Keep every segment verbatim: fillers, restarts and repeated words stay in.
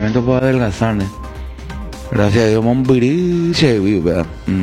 medicamentos para adelgazar, ¿eh? Gracias a Dios, Montpellier, ¿verdad?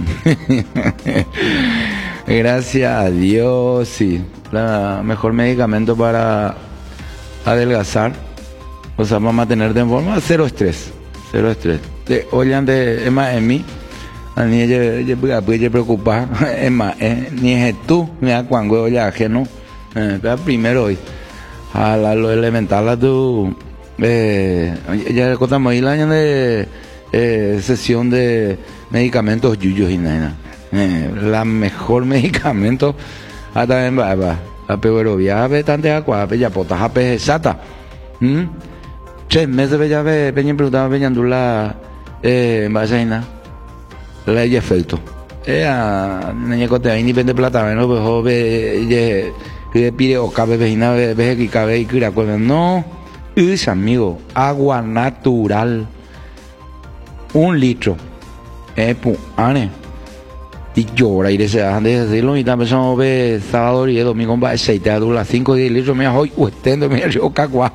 Gracias a Dios, sí. La mejor medicamento para adelgazar, o sea, para mantenerte en forma, cero estrés. Cero estrés. De, oigan, de, es más, en mí, a mí ella puede preocupar, es más, eh, ni es tú, mira, cuando ya ajeno, eh, pero primero hoy, a la, lo elemental, a tu, eh, ya contamos ahí el año de eh, sesión de medicamentos yuyos y nada. Eh, la mejor medicamento, hasta en va, a peor viaje, tanto agua, ya potas, a pesata. Tres meses ya ve, peña preguntaba, peña andula, eh, vaina, la ella felto. Eh, a niña cote ahí ni vende plata, no, pues ve, ye, que pide o cabe vecina, ve, ve que cabe y cura, pues no, es amigo, agua natural, un litro, eh, pu, ane. Y llora y se dejan de decirlo y también empezamos a ver sábado y domingo va aceite a las cinco o diez litros me hoy o estendo me río cagua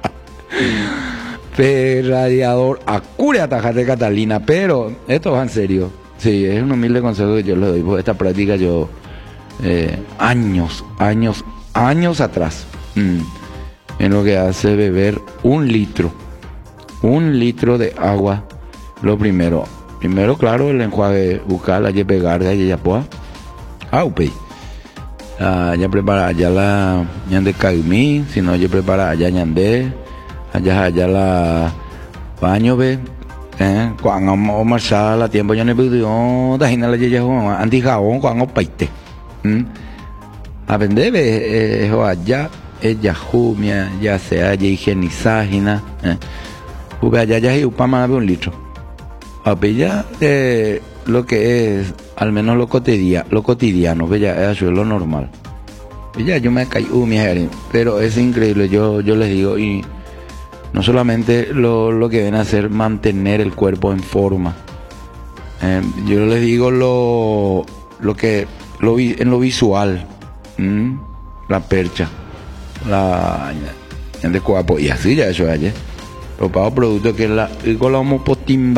radiador a cura atajate Catalina, pero esto va en serio, sí, es un humilde consejo que yo le doy, por esta práctica yo eh, años, años, años atrás mmm, en lo que hace beber un litro un litro de agua, lo primero Primero, claro, el enjuague bucal, allí pegar, allí ya poa. Aupe. Ya prepara allá la ñande caimí, si no, yo prepara allá ñande, allá allá la baño ve. Eh, cuando o marcha la tiempo ya no puedo, dajina la ya anti jabón cuando paite. A vender ve eso allá, ella jumia, ya sea allá higienizágina, eh. Porque allá ya hay upama de un litro. Ya eh, lo que es, al menos lo cotidiano, lo cotidiano, ya eso es lo normal. Ya yo me caí, uh, mi jere, pero es increíble, yo, yo les digo, y no solamente lo, lo que viene a hacer mantener el cuerpo en forma, eh, yo les digo lo, lo que, lo, en lo visual, ¿m? La percha, la, de cuapo, y así ya eso es ayer, pero para productos que la, y con la homopotimba,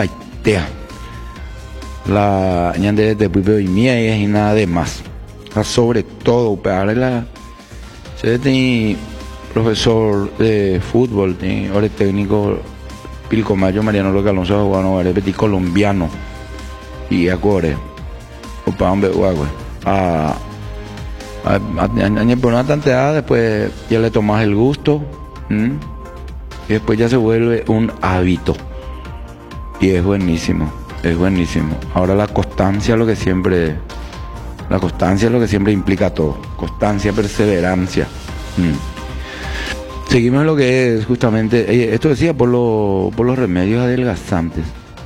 la ñande de puipe y mía y nada de más. Sobre todo, para la se tiene profesor de fútbol, tiene ahora técnico Pilcomayo Mariano Roque Alonso Juano, era petit colombiano y acore o para un agua a a por una tanteada, después ya le tomas el gusto ¿m? Y después ya se vuelve un hábito. Y es buenísimo, es buenísimo. Ahora la constancia es lo que siempre, la constancia es lo que siempre implica todo. Constancia, perseverancia. Mm. Seguimos en lo que es justamente, esto decía por, lo, por los remedios adelgazantes.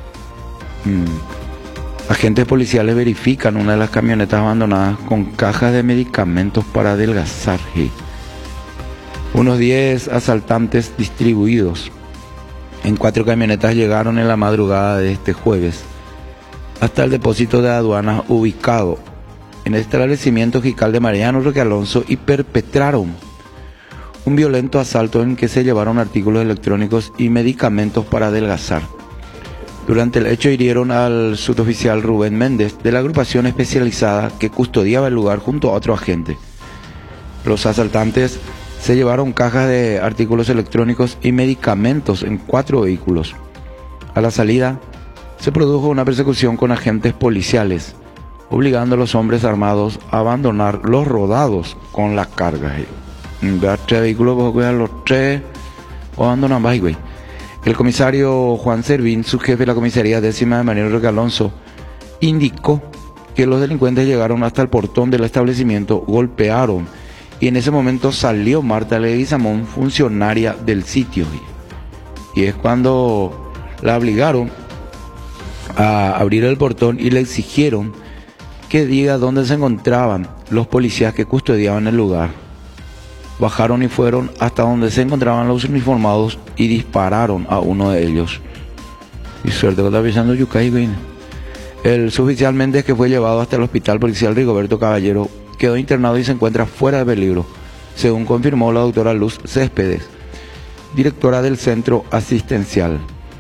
Mm. Agentes policiales verifican una de las camionetas abandonadas con cajas de medicamentos para adelgazar. Unos diez asaltantes distribuidos en cuatro camionetas llegaron en la madrugada de este jueves hasta el depósito de aduanas ubicado en el establecimiento Jical de Mariano Roque Alonso y perpetraron un violento asalto en que se llevaron artículos electrónicos y medicamentos para adelgazar. Durante el hecho hirieron al suboficial Rubén Méndez de la agrupación especializada que custodiaba el lugar junto a otro agente. Los asaltantes se llevaron cajas de artículos electrónicos y medicamentos en cuatro vehículos. A la salida, se produjo una persecución con agentes policiales, obligando a los hombres armados a abandonar los rodados con la carga. Ver tres vehículos, los tres, o abandonan, güey. El comisario Juan Servín, su jefe de la comisaría décima de Mariano Roque Alonso, indicó que los delincuentes llegaron hasta el portón del establecimiento, golpearon, y en ese momento salió Marta Leguizamón, funcionaria del sitio. Y es cuando la obligaron a abrir el portón y le exigieron que diga dónde se encontraban los policías que custodiaban el lugar. Bajaron y fueron hasta donde se encontraban los uniformados y dispararon a uno de ellos. Y suerte que está pisando Yucay, güey. El suboficial Méndez, que fue llevado hasta el hospital policial Rigoberto Caballero, quedó internado y se encuentra fuera de peligro, según confirmó la doctora Luz Céspedes, directora del centro asistencial.